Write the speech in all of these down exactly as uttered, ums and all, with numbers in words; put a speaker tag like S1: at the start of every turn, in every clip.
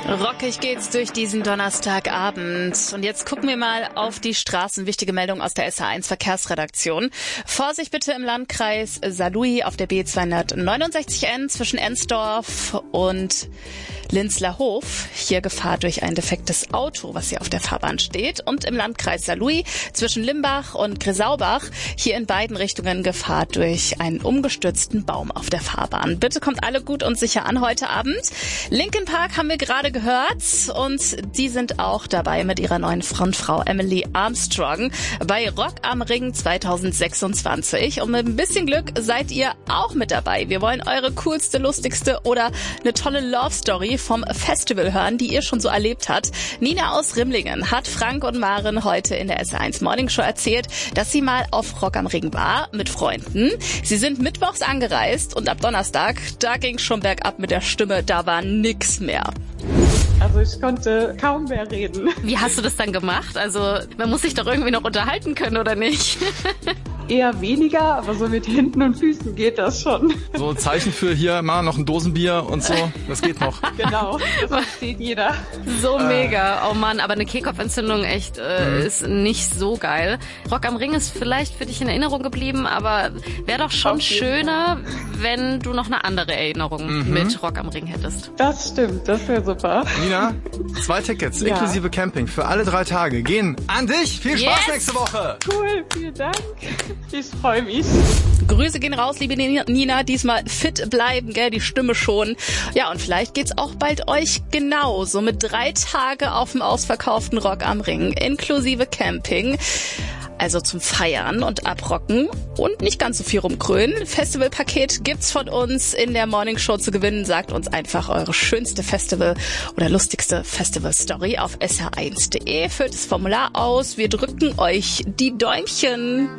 S1: Rockig geht's durch diesen Donnerstagabend. Und jetzt gucken wir mal auf die Straßen. Wichtige Meldung aus der S H eins Verkehrsredaktion. Vorsicht bitte im Landkreis Saarlouis auf der B zweihundertneunundsechzig N zwischen Ensdorf und Linzlerhof. Hier Gefahr durch ein defektes Auto, was hier auf der Fahrbahn steht. Und im Landkreis Saarlouis zwischen Limbach und Grisaubach. Hier in beiden Richtungen Gefahr durch einen umgestürzten Baum auf der Fahrbahn. Bitte kommt alle gut und sicher an heute Abend. Linkin Park haben wir gerade gehört und die sind auch dabei mit ihrer neuen Frontfrau Emily Armstrong bei Rock am Ring zwanzig sechsundzwanzig. Und mit ein bisschen Glück seid ihr auch mit dabei. Wir wollen eure coolste, lustigste oder eine tolle Love Story vom Festival hören, die ihr schon so erlebt habt. Nina aus Rimlingen hat Frank und Maren heute in der S H eins Morning Show erzählt, dass sie mal auf Rock am Ring war mit Freunden. Sie sind mittwochs angereist und ab Donnerstag, da ging's schon bergab mit der Stimme, da war nix mehr.
S2: Also ich konnte kaum mehr reden.
S3: Wie hast du das dann gemacht? Also man muss sich doch irgendwie noch unterhalten können, oder nicht?
S2: Eher weniger, aber so mit Händen und Füßen geht das schon.
S4: So ein Zeichen für hier, mal noch ein Dosenbier und so, das geht noch.
S2: Genau, das versteht jeder.
S3: So äh. mega. Oh Mann, aber eine Kehlkopfentzündung echt äh, mhm. ist nicht so geil. Rock am Ring ist vielleicht für dich in Erinnerung geblieben, aber wäre doch schon schöner, wenn du noch eine andere Erinnerung mhm. mit Rock am Ring hättest.
S2: Das stimmt, das wäre super.
S4: Nina, zwei Tickets,
S2: ja.
S4: inklusive Camping für alle drei Tage gehen an dich. Viel Spaß yes. nächste Woche.
S2: Cool, vielen Dank. Ich freue mich.
S1: Grüße gehen raus, liebe Nina. Diesmal fit bleiben, gell, die Stimme schon. Ja, und vielleicht geht's auch bald euch genauso mit drei Tage auf dem ausverkauften Rock am Ring, inklusive Camping. Also zum Feiern und Abrocken und nicht ganz so viel rumkrönen. Festivalpaket gibt's von uns in der Morning Show zu gewinnen. Sagt uns einfach eure schönste Festival- oder lustigste Festival-Story auf s h eins punkt de. Füllt das Formular aus. Wir drücken euch die Däumchen.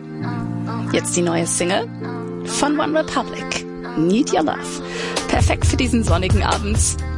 S1: Jetzt die neue Single von One Republic. Need Your Love. Perfekt für diesen sonnigen Abend.